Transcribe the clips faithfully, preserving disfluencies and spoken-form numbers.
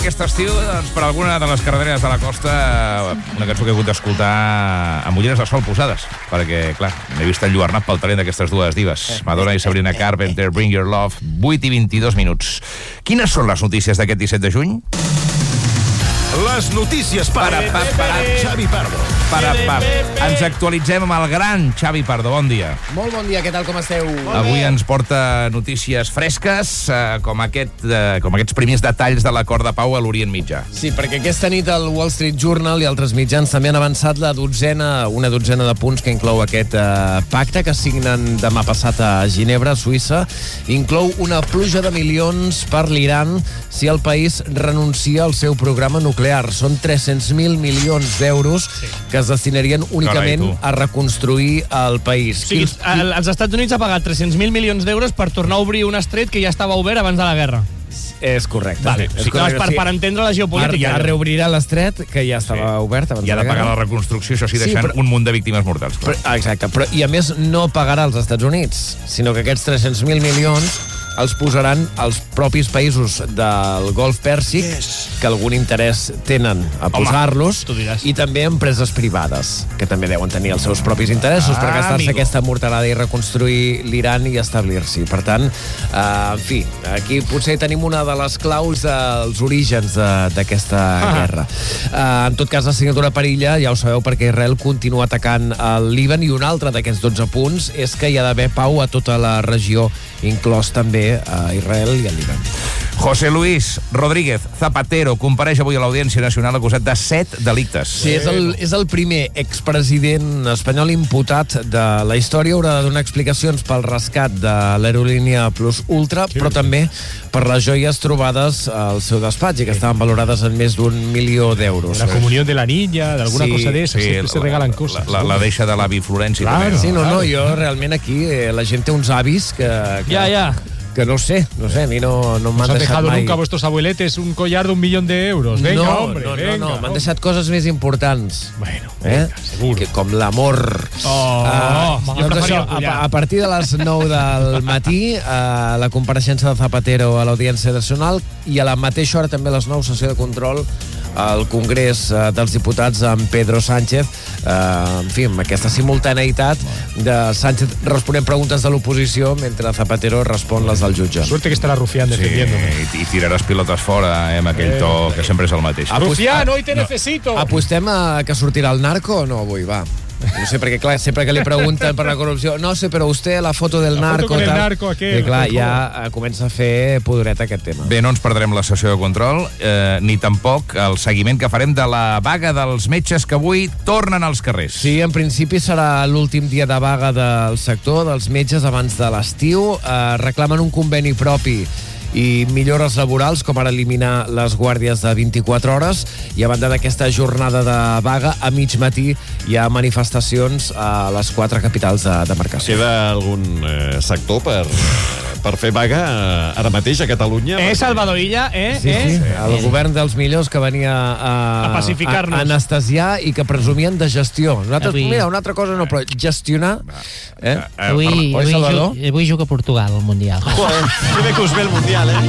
Aquest estiu, doncs, per alguna de les carreteres de la costa, una cançó que he hagut d'escoltar amb ulleres de sol posades, perquè, clar, m'he vist enlluernat pel talent d'aquestes dues divas, Madonna i Sabrina Carpenter, Bring Your Love, vuit i vint-i-dos minuts. Quines són les notícies d'aquest disset de juny? Les notícies para, para, para, para Xavi Pardo. Para, para. Ens actualitzem amb el gran Xavi Pardo. Bon dia. Molt bon dia, què tal, com esteu? Avui ens porta notícies fresques, eh, com, aquest, eh, com aquests primers detalls de l'acord de pau a l'Orient Mitjà. Sí, perquè aquesta nit el Wall Street Journal i altres mitjans també han avançat la dotzena, una dotzena de punts que inclou aquest eh, pacte que signen demà passat a Ginebra, Suïssa. Inclou una pluja de milions per l'Iran si el país renuncia al seu programa nuclear. Són tres-cents mil milions d'euros sí. que es destinarien únicament Carai, a reconstruir el país. O sigui, el, els Estats Units ha pagat tres-cents mil milions d'euros per tornar a obrir un estret que ja estava obert abans de la guerra. És correcte. Vale. És o sigui, correcte. per, per entendre la geopolítica. Ja reobrirà l'estret, que ja estava sí. obert abans I ha de pagar la reconstrucció, això sí, deixant sí, però, un munt de víctimes mortals. Però, exacte, però, i a més no pagarà als Estats Units, sinó que aquests tres-cents mil milions els posaran els propis països del Golf Pèrsic, yes. que algun interès tenen a posar-los, i també empreses privades, que també deuen tenir els seus propis interessos ah, per gastar-se aquesta morterada i reconstruir l'Iran i establir-s'hi. Per tant, eh, en fi, aquí potser tenim una de les claus dels orígens d'aquesta ah. guerra. Eh, en tot cas, la signatura perilla, ja ho sabeu, perquè Israel continua atacant el Líban, i un altre d'aquests dotze punts és que hi ha d'haver pau a tota la regió, inclòs també a Israel i a l'Iran. José Luis Rodríguez Zapatero compareix avui a l'Audiència Nacional acusat de set delictes. Sí, és el, és el primer expresident espanyol imputat de la història. Haurà de donar explicacions pel rescat de l'aerolínia Plus Ultra, sí. però també per les joies trobades al seu despatx, i que estaven valorades en més d'un milió d'euros. La comunió de la niña, d'alguna sí, cosa d'esa, sí, sempre se regalen coses. La, la, la deixa de l'avi Florenci. Claro, també, no? Sí, no, no, jo realment aquí eh, la gent té uns avis que... que... Ja, ja. que no sé, no sé, a mi no, no m'han deixat dejado mai... nunca vuestros abueletes un collar d'un milió d'euros. Venga, no, hombre, no, venga. No, no, m'han deixat coses més importants. Bueno, eh? venga, seguro. Que com l'amor. Oh, uh, oh doncs això, a, a partir de les nou del matí, uh, la compareixença de Zapatero a l'Audiència Nacional, i a la mateixa hora també a les nou, sessió de control al Congrés uh, dels Diputats amb Pedro Sánchez, uh, en fi, amb aquesta simultaneïtat de Sánchez responent preguntes de l'oposició mentre Zapatero respon les del jutge. Suerte que estarà Rufián defendiéndome. Sí, i tiraràs pilotes fora, eh, amb aquell to eh, que sempre és el mateix. Rufián, hoy te no. necesito! Apostem a que sortirà el narco o no avui, va? No sé, perquè clar, sempre que li pregunten per la corrupció, no sé, però vostè la foto del la narco... Foto con el tal, narco aquel, i clar, ja eh, comença a fer pudoreta aquest tema. Bé, no ens perdrem la sessió de control, eh, ni tampoc el seguiment que farem de la vaga dels metges que avui tornen als carrers. Sí, en principi serà l'últim dia de vaga del sector dels metges abans de l'estiu. Eh, reclamen un conveni propi i millores laborals, com ara eliminar les guàrdies de vint-i-quatre hores, i a banda d'aquesta jornada de vaga, a mig matí hi ha manifestacions a les quatre capitals de demarcació. Queda algun eh, sector per, per fer vaga eh, ara mateix a Catalunya? Eh, perquè... Salvador Illa, eh? Sí, eh? sí, el sí. govern dels millors que venia a, a pacificar-nos, a anestesiar, i que presumien de gestió. Nosaltres, avui... mira, una altra cosa no, però gestionar... Eh? Avui, avui, ju avui juga Portugal al Mundial. Joder, que bé que us ve el Mundial, eh?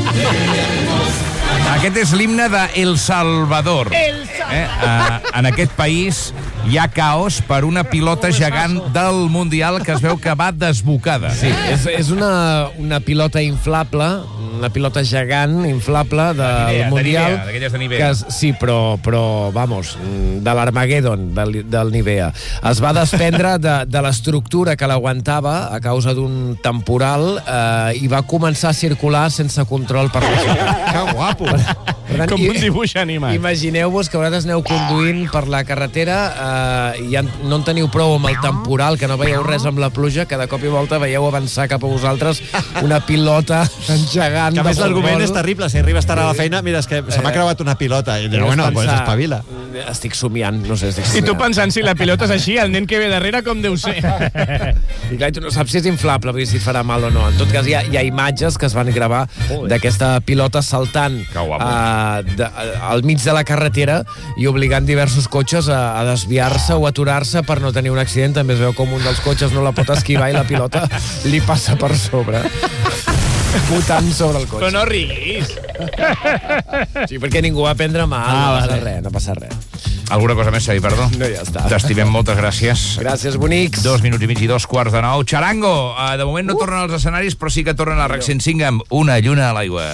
Aquest és l'himne de El Salvador. El Salvador. Eh? Uh, en aquest país hi ha caos per una pilota gegant del Mundial que es veu que va desbocada. Sí, és, és una, una pilota inflable, una pilota gegant inflable del Nivea, Mundial. De Nivea, de Nivea. Que es, sí, però, però, vamos, de l'Armageddon del, del Nivea. Es va desprendre de, de l'estructura que l'aguantava a causa d'un temporal eh, i va començar a circular sense control per la ciutat. Que guapo! Per tant, com un dibuix animat. Imagineu-vos que vosaltres aneu conduint per la carretera eh, i ja no en teniu prou amb el temporal, que no veieu res amb la pluja, que de cop i volta veieu avançar cap a vosaltres una pilota engegant. Que a més l'argument és terrible, si arriba a estar a la feina, mira, és que se m'ha creuat una pilota, i diu, bueno, doncs espavila. Estic somiant, no sé, estic somiant. I tu pensant, si la pilota és així, el nen que ve darrere com deu ser? I clar, tu no saps si és inflable, vull dir, si et farà mal o no. En tot cas, hi ha, hi ha imatges que es van gravar d'aquesta pilota saltant uh, de, al mig de la carretera i obligant diversos cotxes a, a desviar-se o aturar-se per no tenir un accident. També es veu com un dels cotxes no la pot esquivar i la pilota li passa per sobre. mutant sobre el cotxe. Però no riguis. Sí, perquè ningú va prendre mal, Ah, no passa vale. res, no passa res. Alguna cosa més, Xavi, perdó? No, ja està. T'estimem, moltes gràcies. Gràcies, bonics. Dos minuts i mig i dos quarts de nou. Charango, uh, de moment no tornen als escenaris, però sí que tornen a RAC cent cinc amb Una lluna a l'aigua.